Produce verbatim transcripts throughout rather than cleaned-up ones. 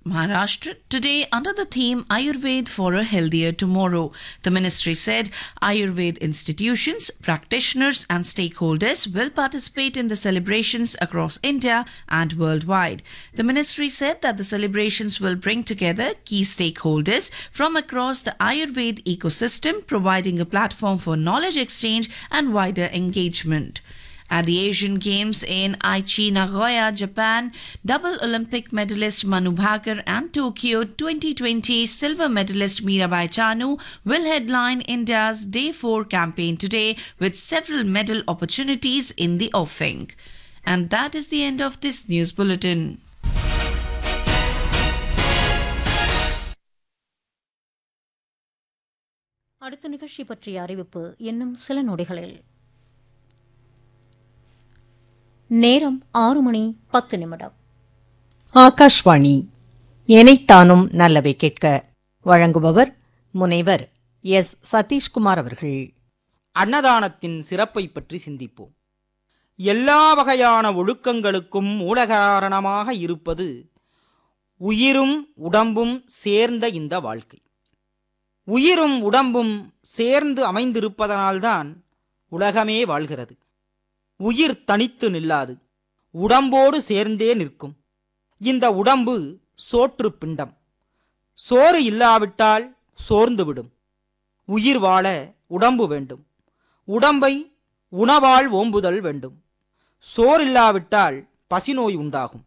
Maharashtra today under the theme Ayurveda for a Healthier Tomorrow. The ministry said Ayurveda institutions, practitioners and stakeholders will participate in the celebrations across India and worldwide. The ministry said that the celebrations will bring together key stakeholders from across the Ayurveda ecosystem, providing a platform for knowledge exchange and wider engagement. At the Asian Games in Aichi, Nagoya, Japan, double Olympic medalist Manu Bhaker and Tokyo twenty twenty silver medalist Mirabai Chanu will headline India's Day four campaign today with several medal opportunities in the offing. And that is the end of this news bulletin. அடுத்த நிகழ்ச்சி பற்றிய அறிவிப்பு இன்னும் சில நொடிகளில். நேரம் ஆறு மணி பத்து நிமிடம். ஆகாஷ்வாணி எனைத்தானும் நல்லவை கேட்க வழங்குபவர் முனைவர் எஸ் சதீஷ்குமார் அவர்கள். அன்னதானத்தின் சிறப்பை பற்றி சிந்திப்போம். எல்லா வகையான ஒழுக்கங்களுக்கும் மூலகாரணமாக இருப்பது உயிரும் உடம்பும் சேர்ந்த இந்த வாழ்க்கை. உயிரும் உடம்பும் சேர்ந்து அமைந்திருப்பதனால்தான் உலகமே வாழ்கிறது. உயிர் தனித்து நில்லாது, உடம்போடு சேர்ந்தே நிற்கும். இந்த உடம்பு சோற்று பிண்டம். சோறு இல்லாவிட்டால் சோர்ந்துவிடும். உயிர் வாழ உடம்பு வேண்டும். உடம்பை உணவால் ஓம்புதல் வேண்டும். சோறில்லாவிட்டால் பசிநோய் உண்டாகும்.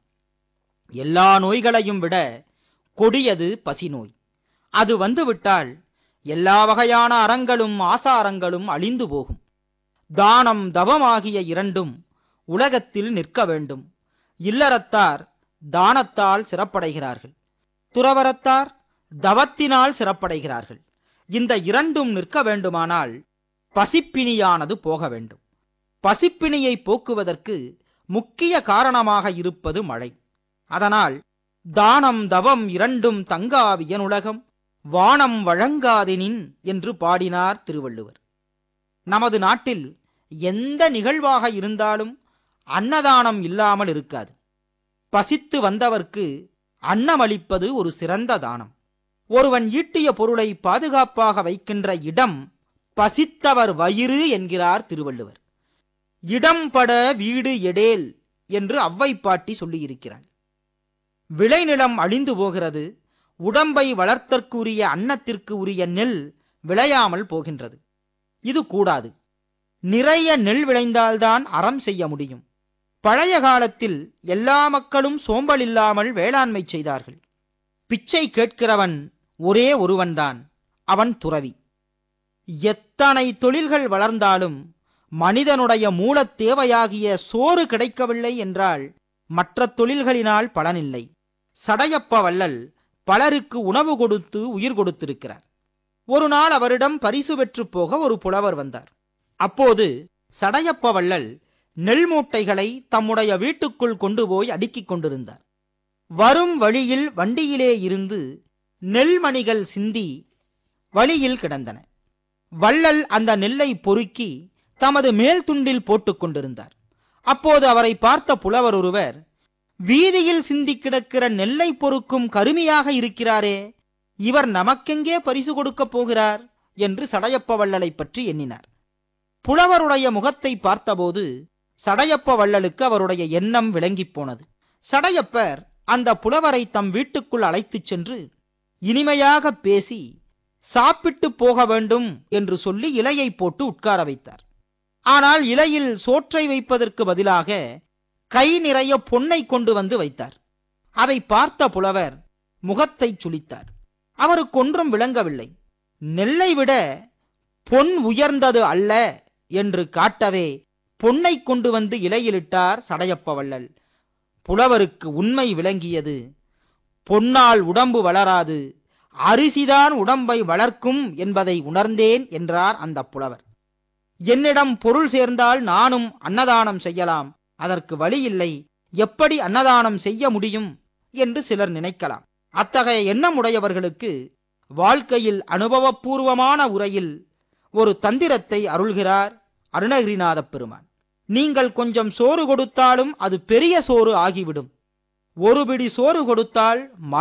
எல்லா நோய்களையும் விட கொடியது பசிநோய். அது வந்துவிட்டால் எல்லா வகையான அறங்களும் ஆசாரங்களும் அழிந்து போகும். தானம் தவமாகிய இரண்டும் உலகத்தில் நிற்க வேண்டும். இல்லறத்தார் தானத்தால் சிறப்படைகிறார்கள், துறவரத்தார் தவத்தினால் சிறப்படைகிறார்கள். இந்த இரண்டும் நிற்க வேண்டுமானால் பசிப்பிணியானது போக வேண்டும். பசிப்பிணியை போக்குவதற்கு முக்கிய காரணமாக இருப்பது மழை. அதனால் தானம் தவம் இரண்டும் தங்காவியனுலகம் வானம் வழங்காதெனின் என்று பாடினார் திருவள்ளுவர். நமது நாட்டில் எந்த நிகழ்வாக இருந்தாலும் அன்னதானம் இல்லாமல் இருக்காது. பசித்து வந்தவர்க்கு அன்னமளிப்பது ஒரு சிறந்த தானம். ஒருவன் ஈட்டிய பொருளை பாதுகாப்பாக வைக்கின்ற இடம் பசித்தவர் வயிறு என்கிறார் திருவள்ளுவர். இடம்பட வீடு எடேல் என்று அவ்வை பாட்டி சொல்லியிருக்கிறாள். விளைநிலம் அழிந்து போகிறது. உடம்பை வளர்த்தற்குரிய அன்னத்திற்கு உரிய நெல் விளையாமல் போகின்றது. இது கூடாது. நிறைய நெல் விளைந்தால்தான் அறம் செய்ய முடியும். பழைய காலத்தில் எல்லா மக்களும் சோம்பல் இல்லாமல் வேளாண்மை செய்தார்கள். பிச்சை கேட்கிறவன் ஒரே ஒருவன்தான், அவன் துறவி. எத்தனை தொழில்கள் வளர்ந்தாலும் மனிதனுடைய மூலத் தேவையாகிய சோறு கிடைக்கவில்லை என்றால் மற்ற தொழில்களினால் பலனில்லை. சடையப்ப வள்ளல் பலருக்கு உணவு கொடுத்து உயிர் கொடுத்திருக்கிறார். ஒரு நாள் அவரிடம் பரிசு பெற்று போக ஒரு புலவர் வந்தார். அப்போது சடையப்ப வள்ளல் நெல் மூட்டைகளை தம்முடைய வீட்டுக்குள் கொண்டு போய் அடுக்கிக் கொண்டிருந்தார். வரும் வழியில் வண்டியிலே இருந்து நெல்மணிகள் சிந்தி வழியில் கிடந்தன. வள்ளல் அந்த நெல்லை பொறுக்கி தமது மேல் துண்டில் போட்டுக் கொண்டிருந்தார். அப்போது அவரை பார்த்த புலவர் ஒருவர், வீதியில் சிந்தி கிடக்கிற நெல்லை பொறுக்கும் கருமியாக இருக்கிறாரே, இவர் நமக்கெங்கே பரிசு கொடுக்கப் போகிறார் என்று சடையப்ப வள்ளலை பற்றி எண்ணினார். புலவருடைய முகத்தை பார்த்தபோது சடையப்ப வள்ளலுக்கு அவருடைய எண்ணம் விளங்கிப் போனது. சடையப்பர் அந்த புலவரை தம் வீட்டுக்குள் அழைத்துச் சென்று இனிமையாக பேசி சாப்பிட்டு போக வேண்டும் என்று சொல்லி இலையை போட்டு உட்கார வைத்தார். ஆனால் இலையில் சோற்றை வைப்பதற்கு பதிலாக கை நிறைய பொன்னை கொண்டு வந்து வைத்தார். அதை பார்த்த புலவர் முகத்தை சுளித்தார். அவருக்கொன்றும் விளங்கவில்லை. நெல்லை விட பொன் உயர்ந்தது அல்ல என்று காட்டவே பொன்னை கொண்டு வந்து இலையிலிட்டார் சடையப்ப வள்ளல். புலவருக்கு உண்மை விளங்கியது. பொன்னால் உடம்பு வளராது, அரிசிதான் உடம்பை வளர்க்கும் என்பதை உணர்ந்தேன் என்றார் அந்த புலவர். என்னிடம் பொருள் சேர்ந்தால் நானும் அன்னதானம் செய்யலாம், அதற்கு வழியில்லை, எப்படி அன்னதானம் செய்ய முடியும் என்று சிலர் நினைக்கலாம். அத்தகைய எண்ணமுடையவர்களுக்கு வாழ்க்கையில் அனுபவபூர்வமான உரையில் ஒரு தந்திரத்தை அருள்கிறார் அருணகிரிநாத பெருமான். நீங்கள் கொஞ்சம் சோறு கொடுத்தாலும் அது பெரிய சோறு ஆகிவிடும். ஒரு பிடி சோறு கொடுத்தால்